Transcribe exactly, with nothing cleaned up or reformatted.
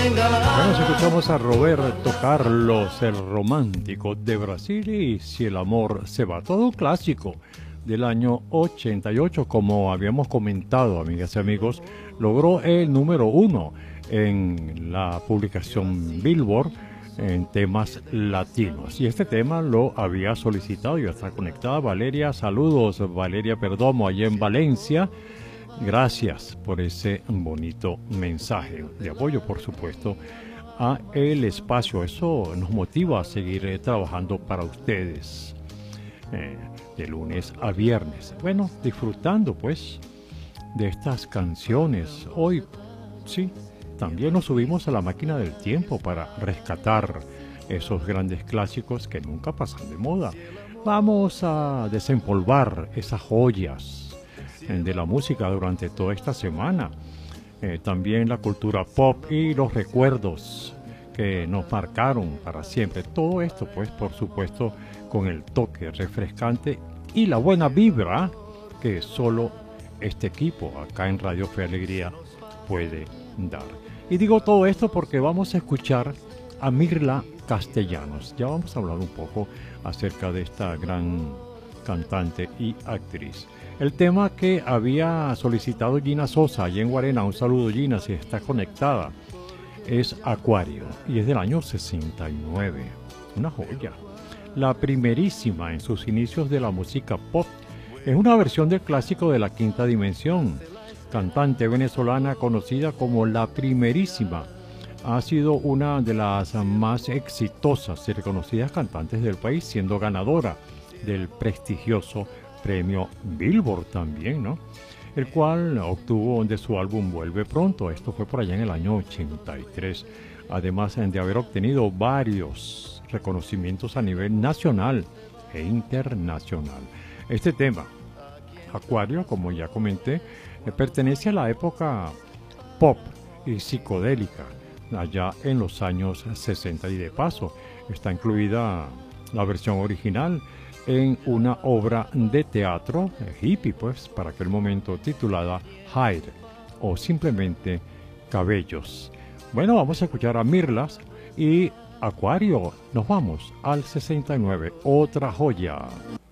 Bueno, si escuchamos a Roberto Carlos, el romántico de Brasil, y Si el amor se va, todo un clásico del año ochenta y ocho, como habíamos comentado, amigas y amigos, logró el número uno en la publicación Billboard en temas latinos. Y este tema lo había solicitado, ya está conectada Valeria. Saludos, Valeria Perdomo, allá en Valencia. Gracias por ese bonito mensaje de apoyo, por supuesto, a el espacio. Eso nos motiva a seguir eh, trabajando para ustedes eh, de lunes a viernes. Bueno, disfrutando pues de estas canciones. Hoy, sí, también nos subimos a la máquina del tiempo para rescatar esos grandes clásicos que nunca pasan de moda. Vamos a desempolvar esas joyas de la música durante toda esta semana. Eh, también la cultura pop y los recuerdos que nos marcaron para siempre. Todo esto, pues, por supuesto, con el toque refrescante y la buena vibra que solo este equipo acá en Radio Fe y Alegría puede dar. Y digo todo esto porque vamos a escuchar a Mirla Castellanos. Ya vamos a hablar un poco acerca de esta gran cantante y actriz. El tema que había solicitado Gina Sosa allá en Guarena, un saludo Gina si está conectada, es Acuario y es del año sesenta y nueve, una joya. La primerísima en sus inicios de la música pop, es una versión del clásico de La Quinta Dimensión. Cantante venezolana conocida como La Primerísima, ha sido una de las más exitosas y reconocidas cantantes del país, siendo ganadora del prestigioso premio Billboard también, ¿no? El cual obtuvo de su álbum Vuelve Pronto. Esto fue por allá en el año ochenta y tres. Además de haber obtenido varios reconocimientos a nivel nacional e internacional. Este tema, Acuario, como ya comenté, pertenece a la época pop y psicodélica, allá en los años sesenta, y de paso está incluida la versión original en una obra de teatro eh, hippie, pues, para aquel momento, titulada Hair, o simplemente Cabellos. Bueno, vamos a escuchar a Mirlas y Acuario. Nos vamos al sesenta y nueve, otra joya.